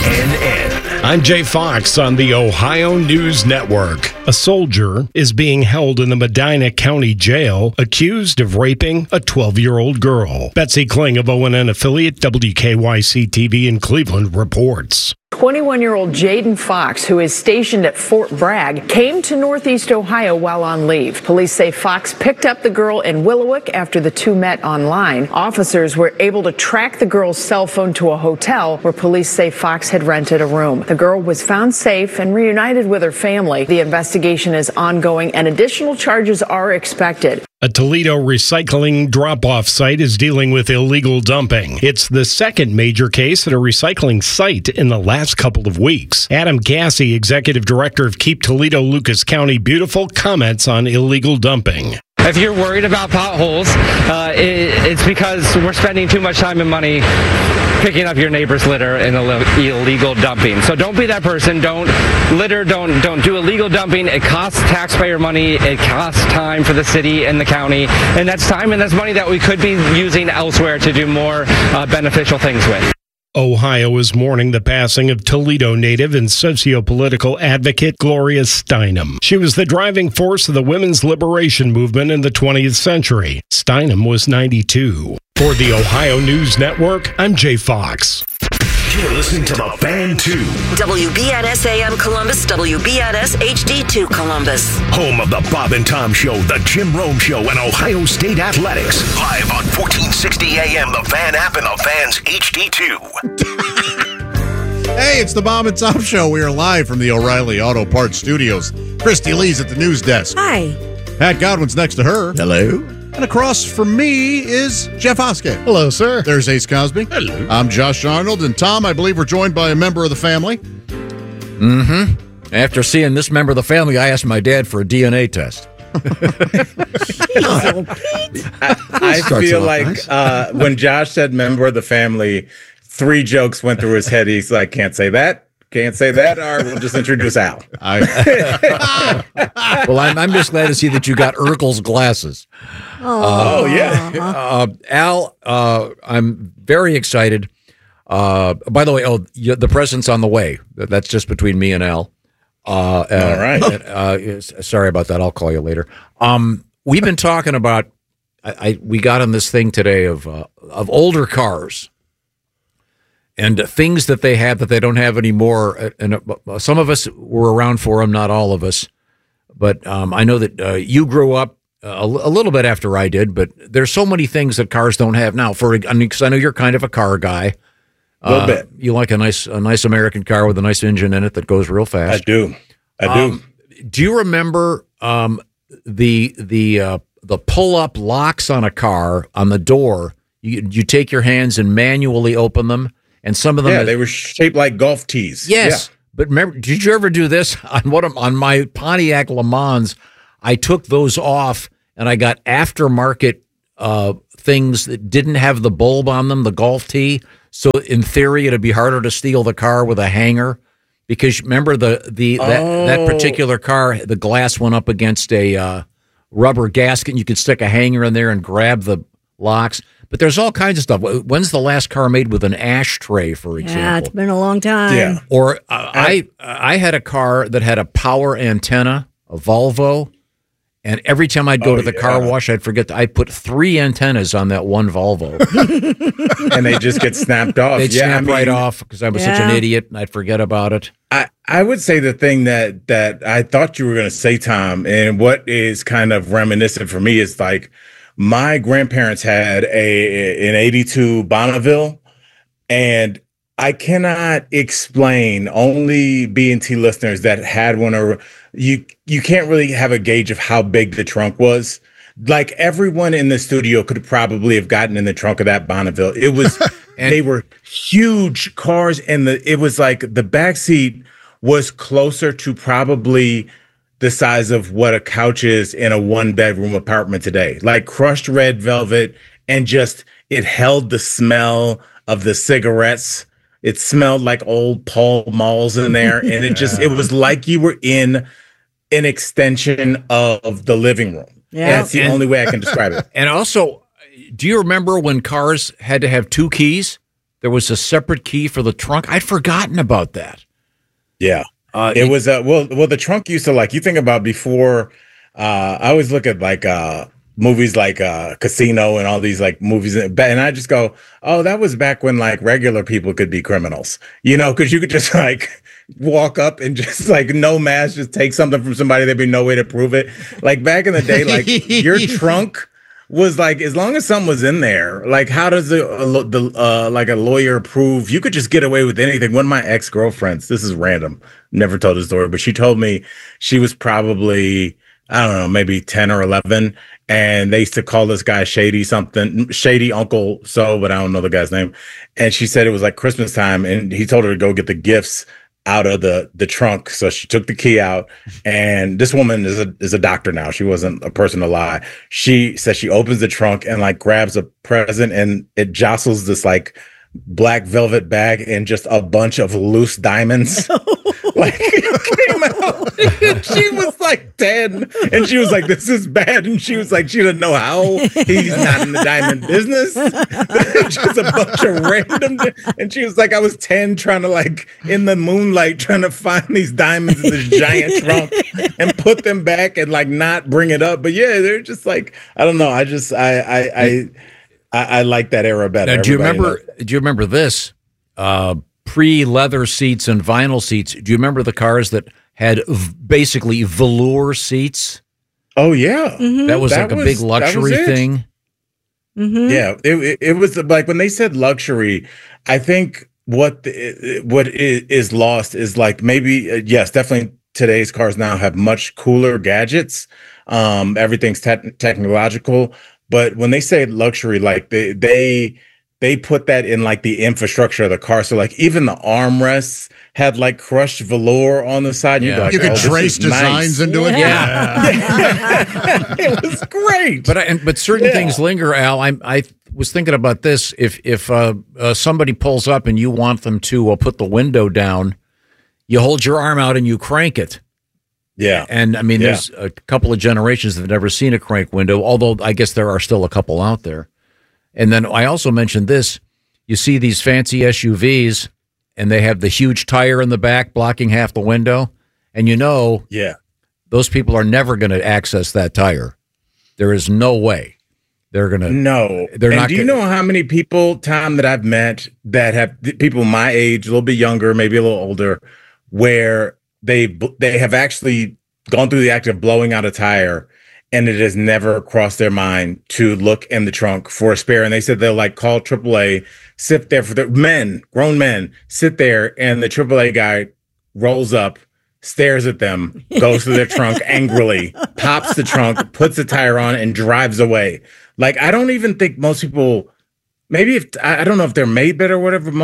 ONN.
I'm Jay Fox on the Ohio News Network. A soldier is being held in the Medina County Jail accused of raping a 12-year-old girl. Betsy Kling of ONN affiliate WKYC-TV in Cleveland reports.
21-year-old Jaden Fox, who is stationed at Fort Bragg, came to Northeast Ohio while on leave. Police say Fox picked up the girl in Willowick after the two met online. Officers were able to track the girl's cell phone to a hotel where police say Fox had rented a room. The girl was found safe and reunited with her family. The investigation is ongoing and additional charges are expected.
A Toledo recycling drop-off site is dealing with illegal dumping. It's the second major case at a recycling site in the last couple of weeks. Adam Gassey, executive director of Keep Toledo Lucas County Beautiful, comments on illegal dumping.
If you're worried about potholes, it's because we're spending too much time and money picking up your neighbor's litter and illegal dumping. So don't be that person. Don't litter. Don't do illegal dumping. It costs taxpayer money. It costs time for the city and the county. And that's time and that's money that we could be using elsewhere to do more beneficial things with.
Ohio is mourning the passing of Toledo native and socio-political advocate Gloria Steinem. She was the driving force of the women's liberation movement in the 20th century. Steinem was 92. For the Ohio News Network, I'm Jay Fox.
You're listening to The Fan 2.
WBNS AM Columbus, WBNS HD2 Columbus.
Home of the Bob and Tom Show, the Jim Rome Show, and Ohio State Athletics. Live on 1460 AM, the Fan app, and the Fan's HD2.
Hey, it's the Bob and Tom Show. We are live from the O'Reilly Auto Parts Studios. Christy Lee's at the news desk.
Hi.
Pat Godwin's next to her.
Hello.
And across from me is Jeff Oskey.
Hello, sir.
There's Ace Cosby.
Hello.
I'm Josh Arnold. And Tom, I believe we're joined by a member of the family.
Mm-hmm. After seeing this member of the family, I asked my dad for a DNA test.
I feel like when Josh said member of the family, 3 jokes went through his head. He's like, can't say that, or we'll just introduce Al.
Well, I'm just glad to see that you got Urkel's glasses.
Yeah.
Al, I'm very excited. By the way, the present's on the way. That's just between me and Al.
All right.
Sorry about that. I'll call you later. We've been talking about. We got on this thing today of older cars, and things that they have that they don't have anymore. And some of us were around for them, not all of us. But I know that you grew up a little bit after I did. But there's so many things that cars don't have now. Because I know you're kind of a car guy.
A little bit.
You like a nice American car with a nice engine in it that goes real fast.
I do.
Do you remember the pull-up locks on a car on the door? You take your hands and manually open them, and some of them.
Yeah, they were shaped like golf tees.
Yes, yeah. But remember, did you ever do this on my Pontiac Le Mans? I took those off, and I got aftermarket things that didn't have the bulb on them, the golf tee. So in theory, it'd be harder to steal the car with a hanger. Because remember that particular car, the glass went up against a rubber gasket, and you could stick a hanger in there and grab the locks. But there's all kinds of stuff. When's the last car made with an ashtray, for example?
Yeah, it's been a long time.
Yeah.
Or I had a car that had a power antenna, a Volvo, and every time I'd go to the car wash, I'd put 3 antennas on that one Volvo.
And they just get snapped off.
They'd snap right off because I was such an idiot, and I'd forget about it.
I would say the thing that I thought you were going to say, Tom, and what is kind of reminiscent for me is like my grandparents had an 82 Bonneville, and I cannot explain, only B&T listeners that had one, or you can't really have a gauge of how big the trunk was. Like everyone in the studio could probably have gotten in the trunk of that Bonneville. It was, they were huge cars, and it was like the back seat was closer to probably the size of what a couch is in a 1-bedroom apartment today. Like crushed red velvet, and just it held the smell of the cigarettes. It smelled like old Pall Malls in there, and it was like you were in an extension of the living room. Yeah, and that's the only way I can describe it.
And also, do you remember when cars had to have 2 keys? There was a separate key for the trunk. I'd forgotten about that.
Yeah. It was well the trunk used to, like, you think about before, I always look at like movies like Casino and all these like movies, and I just go, oh, that was back when like regular people could be criminals, because you could just like walk up and just like no mask, just take something from somebody, there'd be no way to prove it. Like back in the day, like your trunk was like, as long as something was in there, like how does like a lawyer prove? You could just get away with anything. One of my ex-girlfriends, this is random, never told the story, but she told me she was probably, I don't know, maybe 10 or 11. And they used to call this guy Shady Uncle So, but I don't know the guy's name. And she said it was like Christmas time, and he told her to go get the gifts out of the trunk. So she took the key out, and this woman is a doctor now. She wasn't a person to lie. She says she opens the trunk and like grabs a present, and it jostles this like black velvet bag and just a bunch of loose diamonds. Like came out. She was like 10, and she was like, this is bad. And she was like, she didn't know how. He's not in the diamond business. Just a bunch of random. And she was like, I was 10 trying to like in the moonlight trying to find these diamonds in this giant trunk and put them back and like not bring it up. But yeah, they're just like, I don't know. I like that era better.
Now, do you remember this? Pre-leather seats and vinyl seats. Do you remember the cars that had basically velour seats?
Oh yeah,
that was like a big luxury thing.
Mm-hmm. Yeah, it was like when they said luxury. I think what is lost is like maybe yes, definitely today's cars now have much cooler gadgets. Everything's technological, but when they say luxury, like they put that in like the infrastructure of the car. So like even the armrests had like crushed velour on the side.
Yeah.
Like,
you could trace designs into it.
Yeah. It was great.
But certain things linger, Al. I was thinking about this. If somebody pulls up and you want them to put the window down, you hold your arm out and you crank it.
Yeah.
And I mean, there's a couple of generations that have never seen a crank window, although I guess there are still a couple out there. And then I also mentioned this. You see these fancy SUVs, and they have the huge tire in the back blocking half the window. And those people are never going to access that tire. There is no way. they're gonna
They're not. Do you know how many people, Tom, that I've met that have people my age, a little bit younger, maybe a little older, where they have actually gone through the act of blowing out a tire, and it has never crossed their mind to look in the trunk for a spare. And they said they'll like call AAA, sit there for the grown men, sit there, and the AAA guy rolls up, stares at them, goes to their trunk angrily, pops the trunk, puts the tire on, and drives away. Like, I don't even think most people, maybe if, I don't know if they're made better or whatever.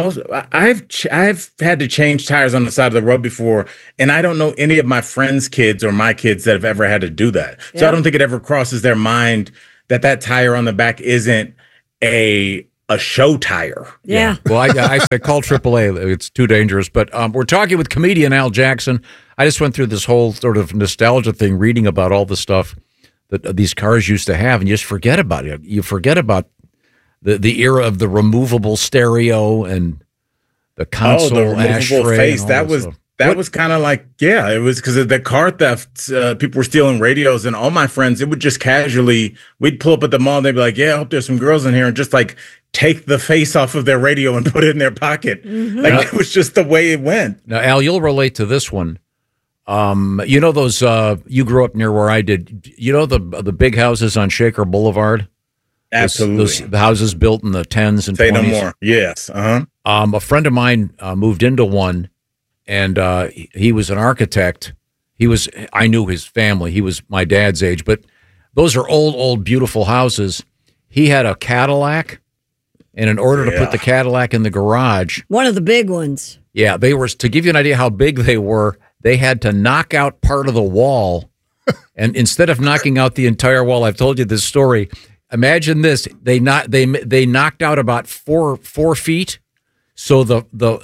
I've had to change tires on the side of the road before, and I don't know any of my friends' kids or my kids that have ever had to do that. So I don't think it ever crosses their mind that tire on the back isn't a show tire.
Yeah.
Well, I call AAA. It's too dangerous. But we're talking with comedian Al Jackson. I just went through this whole sort of nostalgia thing, reading about all the stuff that these cars used to have, and you just forget about it. You forget about the era of the removable stereo and the console
the removable
ashtray.
Face. That was kind of like, it was because of the car theft. People were stealing radios, and all my friends, it would just casually, we'd pull up at the mall, and they'd be like, I hope there's some girls in here, and just like take the face off of their radio and put it in their pocket. Mm-hmm. Like, it was just the way it went.
Now, Al, you'll relate to this one. You know those, you grew up near where I did. You know the big houses on Shaker Boulevard?
Absolutely.
The houses built in the 10s and 20s.
Say no more. Yes. Uh-huh.
A friend of mine moved into one, and he was an architect. I knew his family. He was my dad's age, but those are old, beautiful houses. He had a Cadillac, and in order to put the Cadillac in the garage,
one of the big ones.
Yeah, they were, to give you an idea how big they were, they had to knock out part of the wall. And instead of knocking out the entire wall, I've told you this story. Imagine this: they knocked out about four feet, so the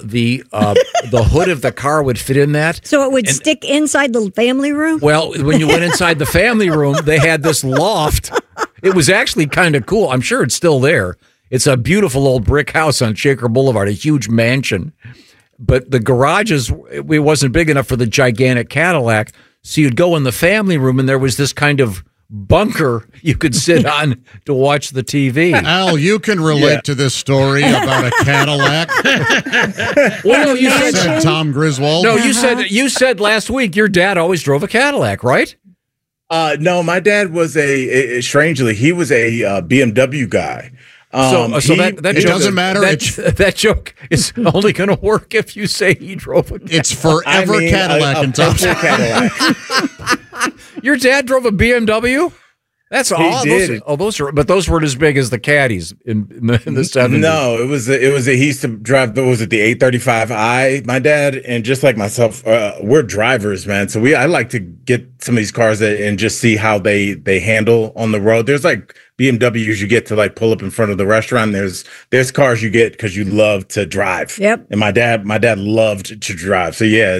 hood of the car would fit in that.
So it would stick inside the family room.
Well, when you went inside the family room, they had this loft. It was actually kind of cool. I'm sure it's still there. It's a beautiful old brick house on Shaker Boulevard, a huge mansion. But the garages, it wasn't big enough for the gigantic Cadillac, so you'd go in the family room, and there was this kind of bunker you could sit on to watch the TV.
Al, you can relate to this story about a Cadillac.
Well, no, you said
Tom Griswold.
No, you said last week your dad always drove a Cadillac, right?
No, my dad was strangely, he was a BMW guy.
So that
it
joke,
doesn't matter.
That joke is only going to work if you say he drove a Cadillac.
It's forever Cadillac and Tom.
Cadillac.
Your dad drove a BMW? That's awesome. Those weren't as big as the Caddies in the 70s.
No, it was he used to drive. Was it the 835i? My dad, and just like myself, we're drivers, man. So I like to get some of these cars and just see how they handle on the road. There's like BMWs you get to like pull up in front of the restaurant. There's cars you get because you love to drive.
Yep.
And my dad loved to drive. So yeah,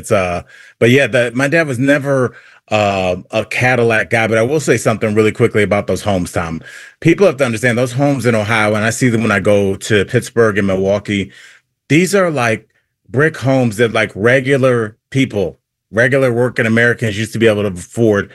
my dad was never a Cadillac guy, but I will say something really quickly about those homes, Tom. People have to understand those homes in Ohio, and I see them when I go to Pittsburgh and Milwaukee. These are like brick homes that like regular people, regular working Americans used to be able to afford,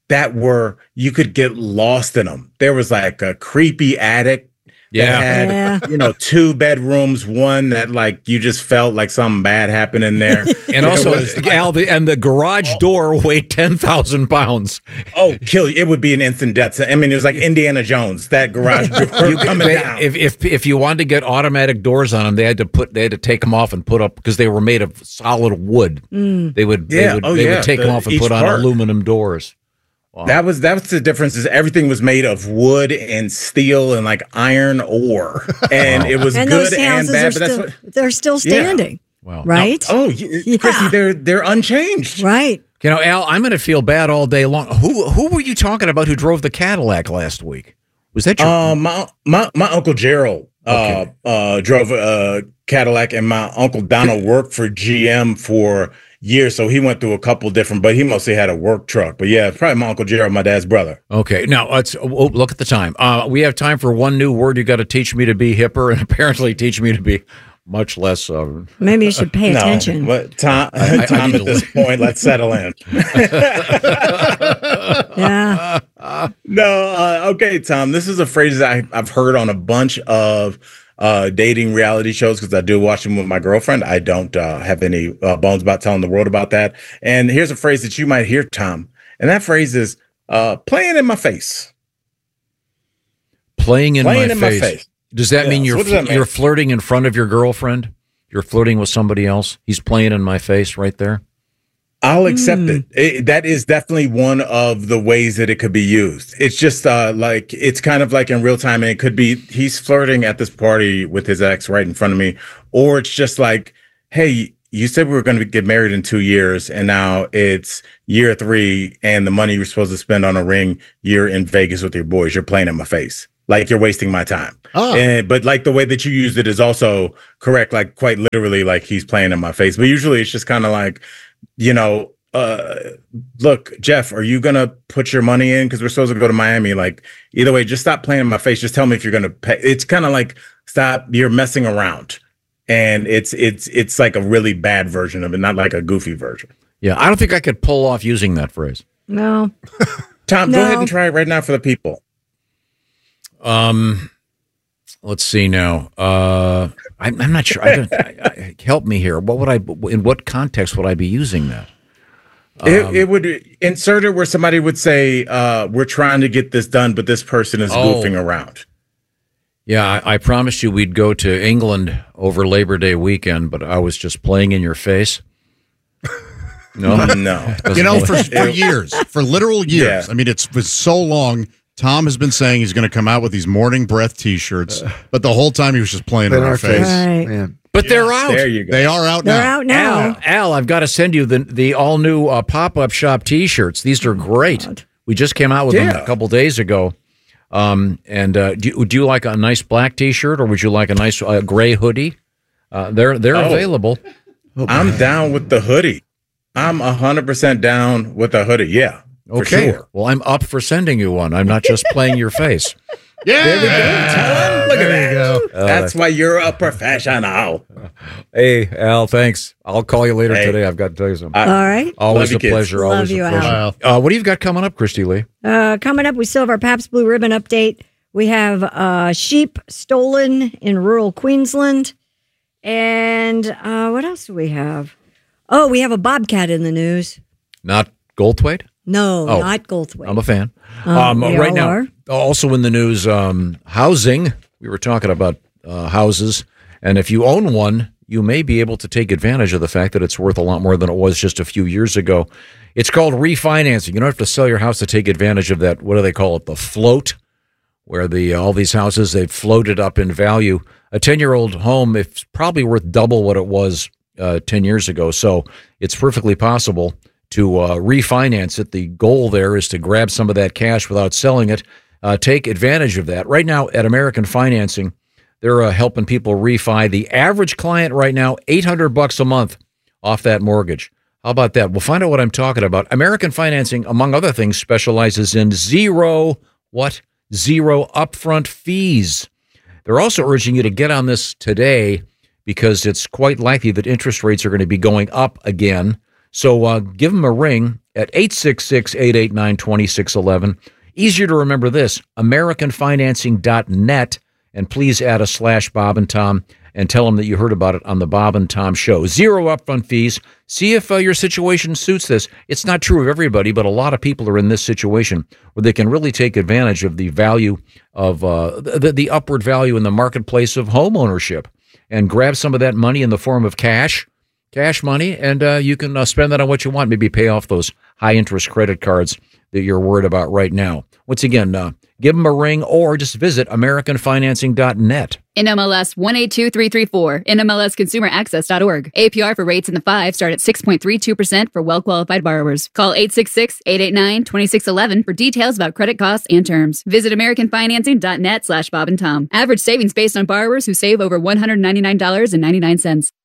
you could get lost in them. There was like a creepy attic that had, 2 bedrooms, one that like you just felt like something bad happened in there.
And also, Al, the garage door weighed 10,000 pounds.
Oh, kill you. It would be an instant death. I mean, it was like Indiana Jones, that garage door coming down.
If you wanted to get automatic doors on them, they had to take them off and put up, because they were made of solid wood. They would take them off and put on aluminum doors. Wow.
That was the difference. Is everything was made of wood and steel and like iron ore, and it was
and
good
those
and bad. But
they're still standing.
Wow.
Right?
Chrissy, they're unchanged.
Right.
Al, I'm going to feel bad all day long. Who were you talking about who drove the Cadillac last week? Was that your
my Uncle Gerald drove a Cadillac, and my Uncle Donald worked for GM for years, so he went through a couple different, but he mostly had a work truck. But yeah, probably my Uncle Gerald, my dad's brother.
Okay, now look at the time. We have time for one new word. You got to teach me to be hipper, and apparently teach me to be much less.
Maybe you should pay attention.
But Tom, at this point, let's settle in.
Yeah.
No, okay, Tom. This is a phrase that I've heard on a bunch of dating reality shows because I do watch them with my girlfriend. I don't have any bones about telling the world about that. And here's a phrase that you might hear, Tom. And that phrase is playing in my face.
Playing in my face. Does that mean you're flirting in front of your girlfriend? You're flirting with somebody else? He's playing in my face right there?
I'll accept it. That is definitely one of the ways that it could be used. It's just like, it's kind of like in real time. And it could be he's flirting at this party with his ex right in front of me. Or it's just like, hey, you said we were going to get married in 2 years. And now it's year 3. And the money you're supposed to spend on a ring, you're in Vegas with your boys. You're playing in my face. Like you're wasting my time. But like the way that you used it is also correct. Like quite literally, like he's playing in my face. But usually it's just kind of like, look, Jeff, are you going to put your money in? Because we're supposed to go to Miami. Like, either way, just stop playing in my face. Just tell me if you're going to pay. It's kind of like, stop, you're messing around. And it's like a really bad version of it, not like a goofy version.
Yeah, I don't think I could pull off using that phrase.
No.
Tom, go ahead and try it right now for the people.
Let's see now. I'm not sure. Help me here. In what context would I be using that?
It would insert it where somebody would say, we're trying to get this done, but this person is goofing around.
Yeah, I promised you we'd go to England over Labor Day weekend, but I was just playing in your face. No.
For years, for literal years. Yeah. I mean, it's for so long. Tom has been saying he's going to come out with these morning breath T-shirts, but the whole time he was just playing in our face.
Right.
Man.
But they're out.
There you go.
They are out now.
They're out now.
Al, I've got to send you the all-new pop-up shop T-shirts. These are great. God. We just came out with them a couple days ago. Do you like a nice black T-shirt, or would you like a nice gray hoodie? They're available.
I'm down with the hoodie. I'm 100% down with the hoodie. Yeah.
Okay.
Sure.
Well, I'm up for sending you one. I'm not just playing your face.
Yeah. There we go, Tom. Look at that.
Go.
That's why you're a professional.
Hey, Al, thanks. I'll call you later today. I've got to tell you something.
All right.
Always a pleasure.
Love
Always
you,
a pleasure. What do you got coming up, Christy Lee?
Coming up, we still have our Pabst Blue Ribbon update. We have sheep stolen in rural Queensland. And what else do we have? Oh, we have a bobcat in the news.
Not Goldthwait?
No, not Goldthwait.
I'm a fan. Right now, also in the news, housing. We were talking about houses. And if you own one, you may be able to take advantage of the fact that it's worth a lot more than it was just a few years ago. It's called refinancing. You don't have to sell your house to take advantage of that. What do they call it? The float, where all these houses, they've floated up in value. A 10-year-old home, it's probably worth double what it was 10 years ago. So it's perfectly possible to refinance it. The goal there is to grab some of that cash without selling it. Take advantage of that. Right now at American Financing, they're helping people refi. The average client right now, $800 a month off that mortgage. How about that? We'll find out what I'm talking about. American Financing, among other things, specializes in zero upfront fees. They're also urging you to get on this today because it's quite likely that interest rates are going to be going up again. So give them a ring at 866-889-2611. Easier to remember this, AmericanFinancing.net, and please add a /Bob and Tom and tell them that you heard about it on the Bob and Tom Show. Zero upfront fees. See if your situation suits this. It's not true of everybody, but a lot of people are in this situation where they can really take advantage of the value of the upward value in the marketplace of home ownership and grab some of that money in the form of cash money, and you can spend that on what you want. Maybe pay off those high-interest credit cards that you're worried about right now. Once again, give them a ring or just visit AmericanFinancing.net.
NMLS 182334, NMLSConsumerAccess.org. APR for rates in the 5 start at 6.32% for well-qualified borrowers. Call 866-889-2611 for details about credit costs and terms. Visit AmericanFinancing.net /Bob and Tom. Average savings based on borrowers who save over $199.99.